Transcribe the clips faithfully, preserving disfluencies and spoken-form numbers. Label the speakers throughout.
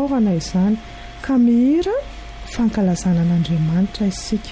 Speaker 1: fanaovana izany ka mihira fankalazana an'Andriamanitra isika.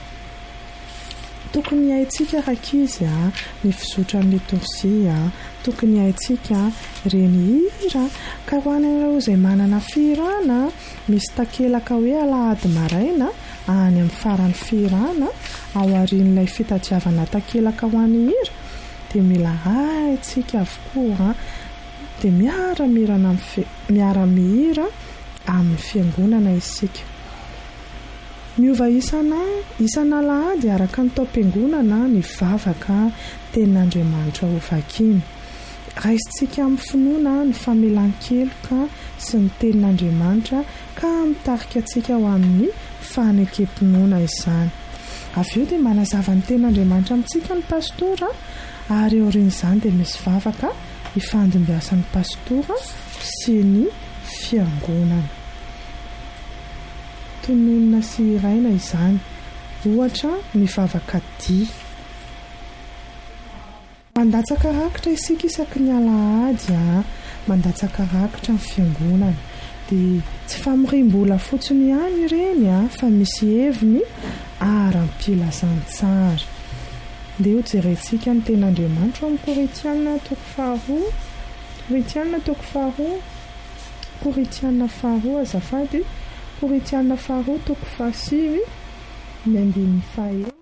Speaker 1: Tokony haintsika rakizy a ny fizotra ny liturgia, tokony haintsika reny hira ka ho anareo izay manana firana misy takelaka hoe alahady maraina any amin'ny faran'ny firana ao aorian'ilay fitadiavana takelaka ho an'ny hira dia mila haintsika avokoa dia miara-mirana miara-mihira amin'ny fiangonana isika. Miova isana isana alahady araka ny taom-piangonana ny vavaka tenin'Andriamanitra ho vakiana. Raisintsika amin'ny finoana ny famelan-keloka sy ny tenin'Andriamanitra ka mitarika antsika ho amin'ny fanekempinoana izany. Avy eo dia manazava ny tenin'Andriamanitra amintsika ny pastora ary aorian'izany dia misy vavaka ifandimbiasan'ny pastora sy ny fiangonana. Tononona sy iraina izany, ohatra ny vavaka dia. Mandatsaka rakitra isika isaky ny alahady a, mandatsaka rakitra ny fiangonana dia tsy famoriam-bola fotsiny ihany ireny a, fa misy heviny ara-pilazany tsara. Dia ho jerentsika ny tenin'Andriamanitra amin'ny Koritiana toko faharoa, Koritiana toko faharoa, Koritiana faharoa azafady, Koritiana faharoa toko fahasivy ny andininy fahaenina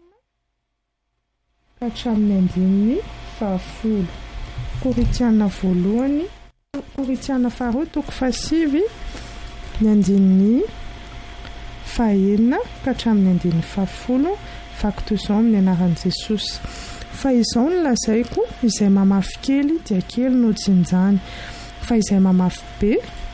Speaker 1: ka hatramin'ny andininy fahafolo. Koritiana voalohany, Koritiana faharoa toko fahasivy ny andininy fahaenina ka hatramin'ny andininy fahafolo. Vaky toy izao amin'ny anaran'i Jesosy. Fa izao no lazaiko, izay mamafy kely dia kely no jinjany, fa izay mamafy be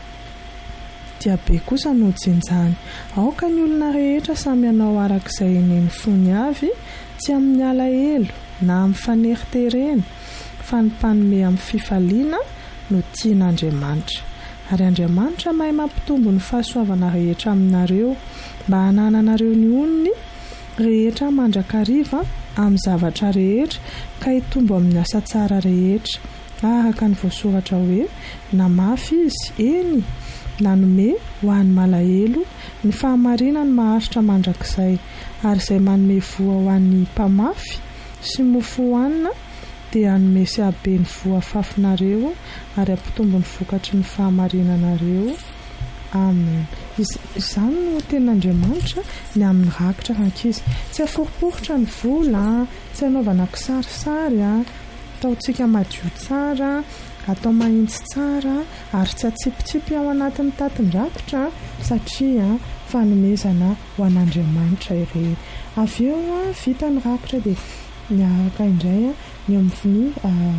Speaker 1: dia be kosa no jinjany. Aoka ny olona rehetra samy hanao arak'izay eneny fony avy, tsy amin'ny alahelo na amin'ny faneriterena, fa ny mpanome amin'ny fifaliana no tian'Andriamanitra. Ary Andriamanitra mahay mampitombo ny fahasoavana rehetra aminareo mba hanananareo ny onony rehetra mandrakariva amin'ny zavatra rehetra ka hitombo amin'ny asa tsara rehetra. Araka ny voasoratra hoe namafy izy eny nanome ho an'ny malahelo ny fahamarinany maharitra mandrakizay, ary izay manome voa ho an'ny mpamafy sy mofo hohanina dia hanome sy habe ny voa fafinareo ary ampitombo ny vokatry ny fahamarinanareo. Amen. Izany no tenin'Andriamanitra ny amin'ny rakitra rankizy. Tsy aforiporitra ny vola, tsy anaovana kisarisary, ataontsika madio tsara, atao mahitsy tsara ary tsy atsipitsipy ao anatin'ny tatin-drakitra satria fanomezana ho an'Andriamanitra irery. Avy eo vita ny rakitra dia miaraka indray ny amin'ny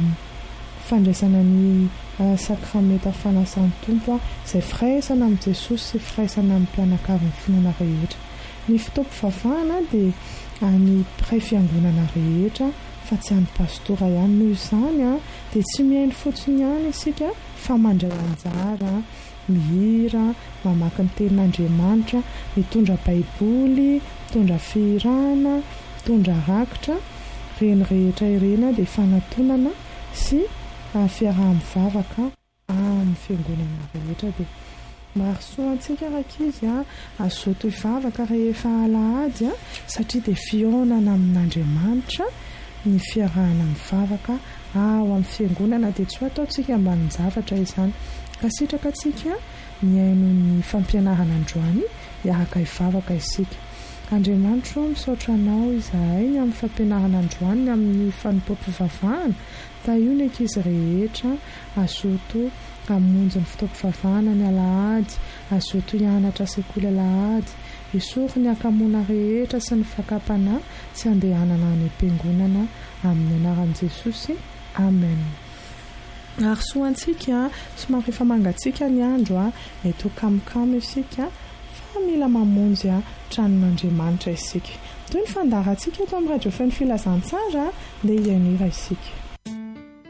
Speaker 1: fandraisana ny sakramenta fanasan'ny tompo izay firaisana amin'ny Jesosy sy firaisana amin'ny mpianakavin'ny finoana rehetra. Ny fitaom-pivavahana dia ny mpiray fiangonana rehetra fa tsy an'ny pastora ihany. Noho izany dia tsy mihaino fotsiny ihany isika fa mandray anjara, mihira, mamaky ny tenin'Andriamanitra, mitondra baiboly, mitondra fihirana, mitondra rakitra, reny rehetra ireny dia fanatonana sy fiaraha-mivavaka amin'ny fiangonana rehetra. Dia mahasoa antsika rakizy azoto hivavaka rehefa alahady satria dia fihaonana amin'Andriamanitra ny fiarahana mivavaka ao amin'ny fiangonana. Dia tsy ho ataontsika ambany zavatra izany ka sitraka antsika mihaino ny fampianarana androany hiaraka hivavaka isika. Andriamanitra misaotra anao izahay ny amin'ny fampianarana androany ny amin'ny fanompom-pivavahana da io ny ankizy rehetra azoto hamonjy ny fotoam-pivavahana ny alahady, azoto hianatra sekoly alahady, hisory ny akamoana rehetra sy ny fakapana tsy andehanana any am-piangonana amin'ny anaran'i Jesosy. Amen. Ary soantsika somary efa mangatsika ny andro eto kamokamo isika fa mila mamonjy tranon'Andriamanitra isika. Toy ny fandarantsika eto amin'ny radio feno filazantsara dia hianira isika.